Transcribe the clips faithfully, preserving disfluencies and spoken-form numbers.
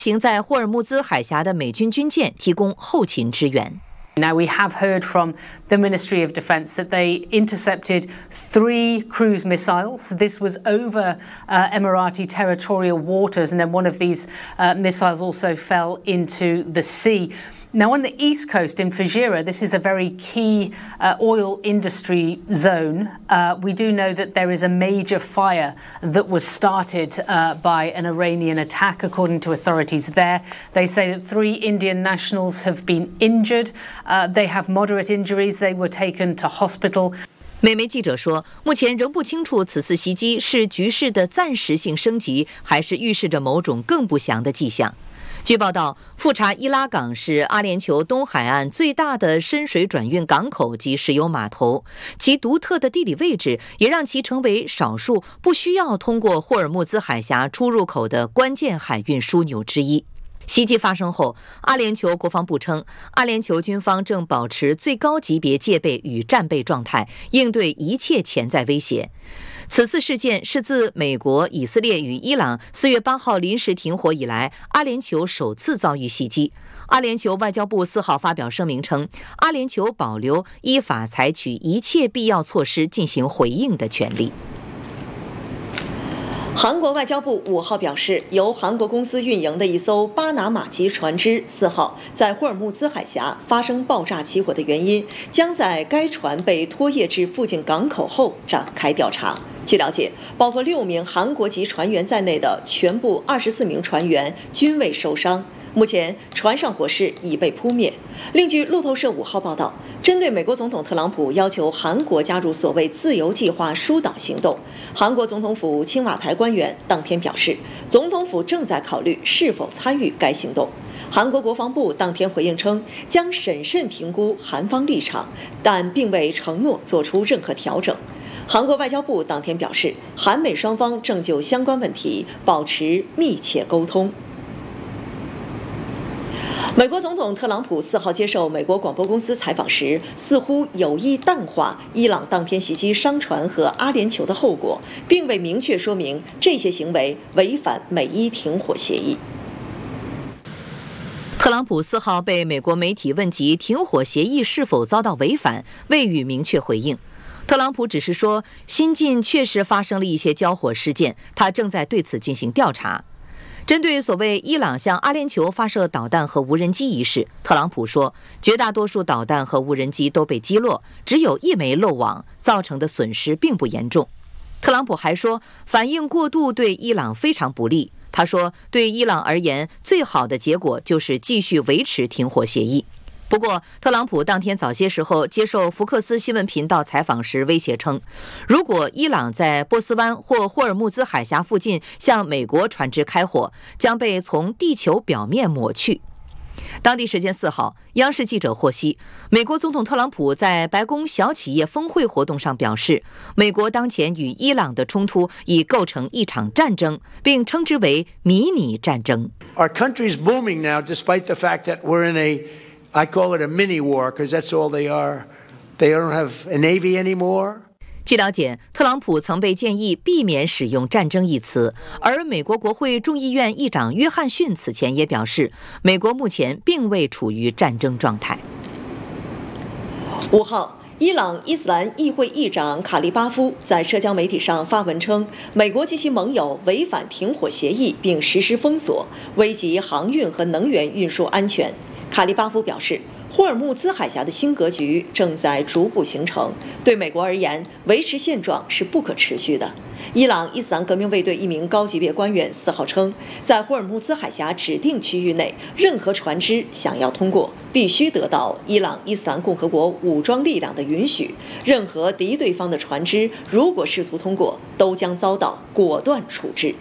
行在霍尔木兹海峡的美军军舰提供后勤支援。 Now, we have heard from the Ministry of Defence that they intercepted three cruise missiles. This was over uh, Emirati territorial waters, and then one of these uh, missiles also fell into the sea. Now, on the east coast in Fujairah, this is a very key uh, oil industry zone. Uh, we do know that there is a major fire that was started uh, by an Iranian attack, according to authorities there. They say that three Indian nationals have been injured. Uh, they have moderate injuries. They were taken to hospital. 美媒记者说，目前仍不清楚此次袭击是局势的暂时性升级，还是预示着某种更不祥的迹象。据报道，富查伊拉港是阿联酋东海岸最大的深水转运港口及石油码头，其独特的地理位置也让其成为少数不需要通过霍尔木兹海峡出入口的关键海运枢纽之一。袭击发生后，阿联酋国防部称，阿联酋军方正保持最高级别戒备与战备状态，应对一切潜在威胁。此次事件是自美国、以色列与伊朗四月八号临时停火以来，阿联酋首次遭遇袭击。阿联酋外交部四号发表声明称，阿联酋保留依法采取一切必要措施进行回应的权利。 韩国外交部五号表示，由韩国公司运营的一艘巴拿马籍船只四号在霍尔木兹海峡发生爆炸起火的原因，将在该船被拖曳至附近港口后展开调查。据了解，包括六名韩国籍船员在内的全部二十四名船员均未受伤。目前，船上火势已被扑灭。另据路透社五号报道，针对美国总统特朗普要求韩国加入所谓自由计划疏导行动，韩国总统府青瓦台官员当天表示，总统府正在考虑是否参与该行动。韩国国防部当天回应称，将审慎评估韩方立场，但并未承诺做出任何调整。韩国外交部当天表示，韩美双方正就相关问题保持密切沟通。美国总统特朗普四号接受美国广播公司采访时，似乎有意淡化伊朗当天袭击商船和阿联酋的后果，并未明确说明这些行为违反美伊停火协议。 特朗普四号被美国媒体问及停火协议是否遭到违反，未予明确回应。特朗普只是说，新近确实发生了一些交火事件，他正在对此进行调查。针对所谓伊朗向阿联酋发射导弹和无人机一事，特朗普说，绝大多数导弹和无人机都被击落，只有一枚漏网，造成的损失并不严重。特朗普还说，反应过度对伊朗非常不利。他说，对伊朗而言，最好的结果就是继续维持停火协议。不过，特朗普当天早些时候接受福克斯新闻频道采访时威胁称，如果伊朗在波斯湾或霍尔木兹海峡附近向美国船只开火，将被从地球表面抹去。当地时间四号，央视记者获悉，美国总统特朗普在白宫小企业峰会活动上表示，美国当前与伊朗的冲突已构成一场战争，并称之为迷你战争。 Our country is booming now, despite the fact that we're in a I call it a mini war, because that's all they are. They don't have a navy anymore. 据了解，特朗普曾被建议避免使用战争一词，而美国国会众议院议长约翰逊此前也表示，美国目前并未处于战争状态。 五号，伊朗伊斯兰议会议长卡利巴夫在社交媒体上发文称，美国及其盟友违反停火协议并实施封锁，危及航运和能源运输安全。卡利巴夫表示，霍尔木兹海峡的新格局正在逐步形成，对美国而言，维持现状是不可持续的。伊朗伊斯兰革命卫队一名高级别官员四号称，在霍尔木兹海峡指定区域内，任何船只想要通过，必须得到伊朗伊斯兰共和国武装力量的允许。任何敌对方的船只如果试图通过，都将遭到果断处置。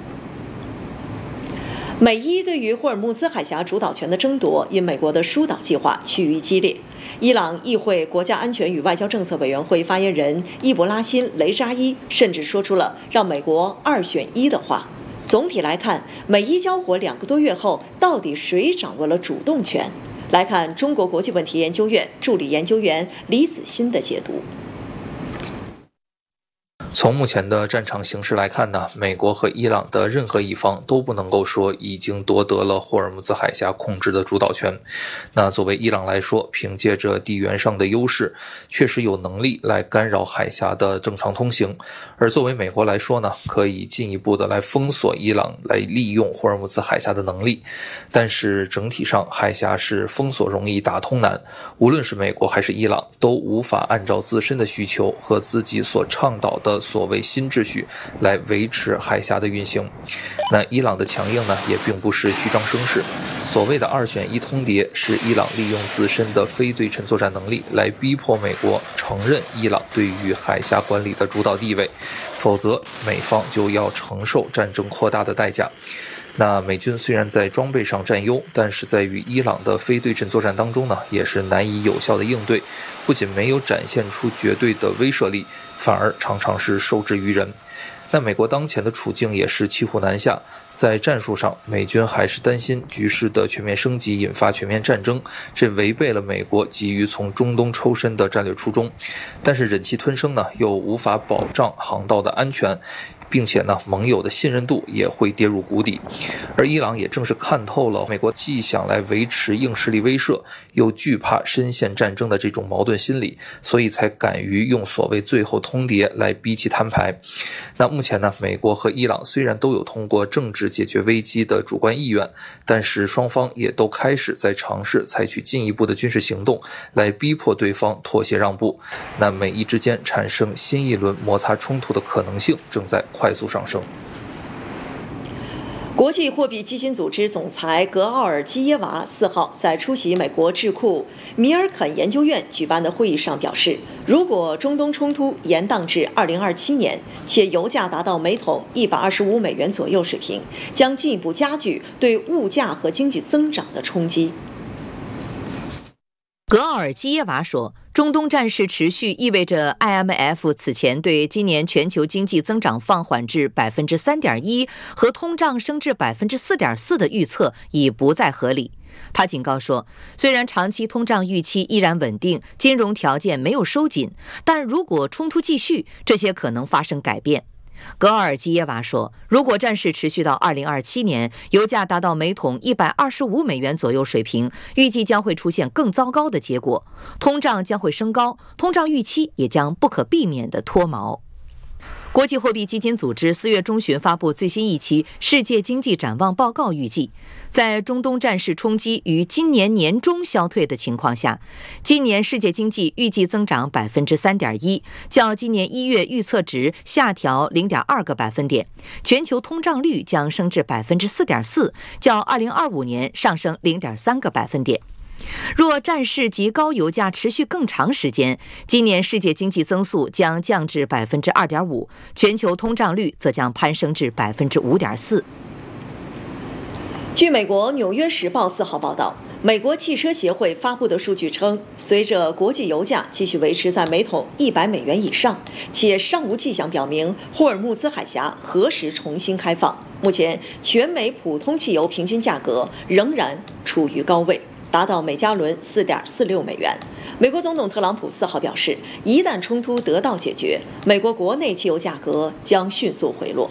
美伊对于霍尔木兹海峡主导权的争夺因美国的疏导计划趋于激烈。伊朗议会国家安全与外交政策委员会发言人伊布拉辛·雷扎伊甚至说出了让美国二选一的话。总体来看，美伊交火两个多月后，到底谁掌握了主动权？来看中国国际问题研究院助理研究员李子欣的解读。 从目前的战场形势来看呢，美国和伊朗的任何一方都不能够说已经夺得了霍尔木兹海峡控制的主导权。那作为伊朗来说，凭借着地缘上的优势，确实有能力来干扰海峡的正常通行。而作为美国来说呢，可以进一步的来封锁伊朗来利用霍尔木兹海峡的能力。但是整体上，海峡是封锁容易打通难，无论是美国还是伊朗，都无法按照自身的需求和自己所倡导的所谓新秩序来维持海峡的运行。那伊朗的强硬呢，也并不是虚张声势。所谓的二选一通牒，是伊朗利用自身的非对称作战能力来逼迫美国承认伊朗对于海峡管理的主导地位，否则美方就要承受战争扩大的代价。那美军虽然在装备上占优，但是在与伊朗的非对称作战当中呢，也是难以有效的应对，不仅没有展现出绝对的威慑力，反而常常是受制于人。那美国当前的处境也是骑虎难下，在战术上，美军还是担心局势的全面升级引发全面战争，这违背了美国急于从中东抽身的战略初衷。但是忍气吞声呢，又无法保障航道的安全，并且呢，盟友的信任度也会跌入谷底。而伊朗也正是看透了美国既想来维持硬实力威慑，又惧怕深陷战争的这种矛盾心理，所以才敢于用所谓最后通牒来逼其摊牌。那目前呢，美国和伊朗虽然都有通过政治解决危机的主观意愿，但是双方也都开始在尝试采取进一步的军事行动来逼迫对方妥协让步。那美伊之间产生新一轮摩擦冲突的可能性正在快速上升。 国际货币基金组织总裁格奥尔基耶娃四号在出席美国智库米尔肯研究院举办的会议上表示，如果中东冲突延宕至二零二七年，且油价达到每桶一百二十五美元左右水平，将进一步加剧对物价和经济增长的冲击。 格奥尔基耶娃说，中东战事持续意味着 I M F 此前对今年全球经济增长放缓至 百分之三点一 和通胀升至 百分之四点四 的预测已不再合理。他警告说，虽然长期通胀预期依然稳定，金融条件没有收紧，但如果冲突继续，这些可能发生改变。格奥尔基耶娃说，如果战事持续到二零二七年，油价达到每桶一百二十五美元左右水平，预计将会出现更糟糕的结果，通胀将会升高，通胀预期也将不可避免地脱锚。国际货币基金组织四月中旬发布最新一期世界经济展望报告，预计在中东战事冲击于今年年中消退的情况下，今年世界经济预计增长 百分之三点一， 较今年一月预测值下调 零点二个百分点，全球通胀率将升至 百分之四点四， 较二零二五年上升 零点三个百分点。若战事及高油价持续更长时间，今年世界经济增速将降至 百分之二点五， 全球通胀率则将攀升至 百分之五点四。 据美国《纽约时报》四号报道，美国汽车协会发布的数据称，随着国际油价继续维持在每桶一百美元以上，且尚无迹象表明霍尔木兹海峡何时重新开放，目前全美普通汽油平均价格仍然处于高位，达到每加仑 四点四六美元。美国总统特朗普四号表示，一旦冲突得到解决，美国国内汽油价格将迅速回落。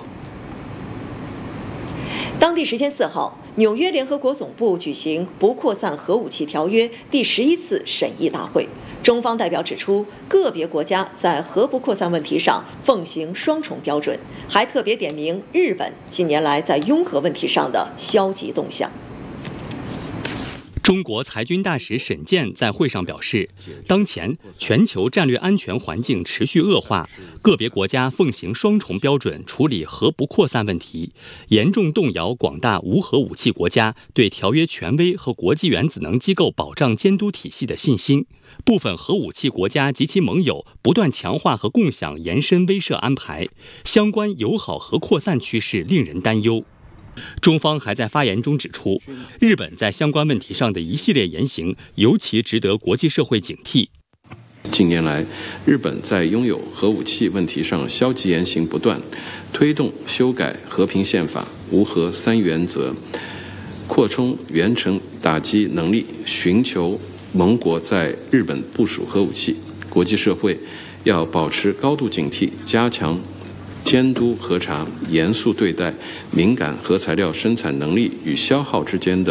当地时间四号，纽约联合国总部举行不扩散核武器条约第十一次审议大会。中方代表指出，个别国家在核不扩散问题上奉行双重标准，还特别点名日本近年来在拥核问题上的消极动向。 中国裁军大使沈健在会上表示，当前全球战略安全环境持续恶化，个别国家奉行双重标准处理核不扩散问题，严重动摇广大无核武器国家对条约权威和国际原子能机构保障监督体系的信心。部分核武器国家及其盟友不断强化和共享延伸威慑安排，相关友好核扩散趋势令人担忧。中方还在发言中指出，日本在相关问题上的一系列言行尤其值得国际社会警惕。 近年来，日本在拥有核武器问题上消极言行不断，推动修改和平宪法、无核三原则，扩充远程打击能力，寻求盟国在日本部署核武器。国际社会要保持高度警惕，加强监督核查，严肃对待敏感核材料生产能力与消耗之间的